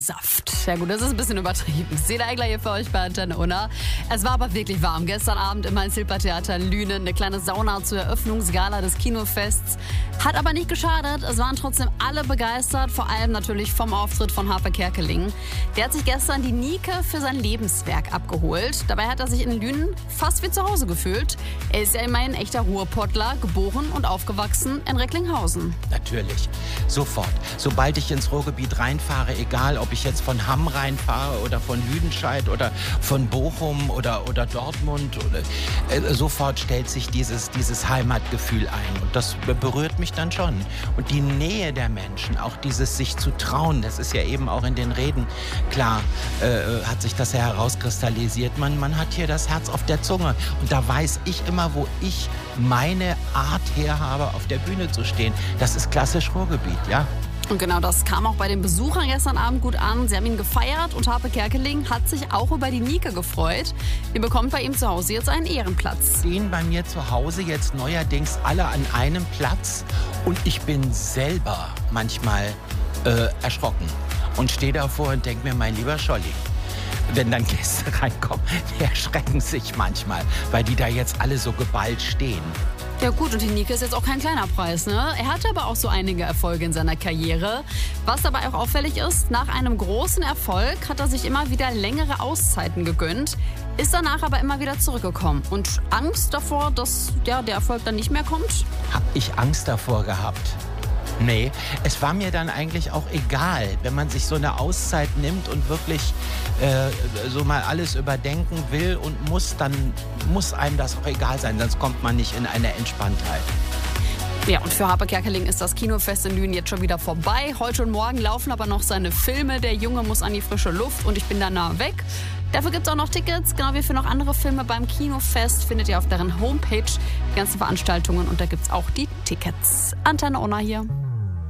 Saft. Ja gut, das ist ein bisschen übertrieben. Sela Egler hier für euch bei Antenne Unna. Es war aber wirklich warm. Gestern Abend im Mainz-Hilbert-Theater in Lünen eine kleine Sauna zur Eröffnungsgala des Kinofests. Hat aber nicht geschadet. Es waren trotzdem alle begeistert, vor allem natürlich vom Auftritt von Harpe Kerkeling. Der hat sich gestern die Nike für sein Lebenswerk abgeholt. Dabei hat er sich in Lünen fast wie zu Hause gefühlt. Er ist ja immerhin ein echter Ruhrpottler, geboren und aufgewachsen in Recklinghausen. Natürlich, sofort. Sobald ich ins Ruhrgebiet reinfahre, egal ob ich jetzt von Hamm reinfahre oder von Lüdenscheid oder von Bochum oder Dortmund, sofort stellt sich dieses Heimatgefühl ein. Und das berührt mich dann schon. Und die Nähe der Menschen, auch dieses sich zu trauen, das ist ja eben auch in den Reden klar, hat sich das ja herauskristallisiert. Man hat hier das Herz auf der Zunge. Und da weiß ich immer, wo ich meine Art her habe, auf der Bühne zu stehen. Das ist klassisch Ruhrgebiet, ja. Und genau das kam auch bei den Besuchern gestern Abend gut an. Sie haben ihn gefeiert und Harpe Kerkeling hat sich auch über die Nike gefreut. Die bekommt bei ihm zu Hause jetzt einen Ehrenplatz. Stehen bei mir zu Hause jetzt neuerdings alle an einem Platz und ich bin selber manchmal erschrocken und stehe davor und denke mir, mein lieber Scholli, wenn dann Gäste reinkommen, die erschrecken sich manchmal, weil die da jetzt alle so geballt stehen. Ja gut, und die Nike ist jetzt auch kein kleiner Preis, ne? Er hatte aber auch so einige Erfolge in seiner Karriere. Was dabei auch auffällig ist, nach einem großen Erfolg hat er sich immer wieder längere Auszeiten gegönnt, ist danach aber immer wieder zurückgekommen. Und Angst davor, dass der Erfolg dann nicht mehr kommt? Hab ich Angst davor gehabt? Nee, es war mir dann eigentlich auch egal, wenn man sich so eine Auszeit nimmt und wirklich so mal alles überdenken will und muss, dann muss einem das auch egal sein, sonst kommt man nicht in eine Entspanntheit. Ja, und für Harpe Kerkeling ist das Kinofest in Lünen jetzt schon wieder vorbei. Heute und morgen laufen aber noch seine Filme. Der Junge muss an die frische Luft und ich bin da nah weg. Dafür gibt es auch noch Tickets, genau wie für noch andere Filme beim Kinofest. Findet ihr auf deren Homepage die ganzen Veranstaltungen und da gibt es auch die Tickets. Antenne Unna hier.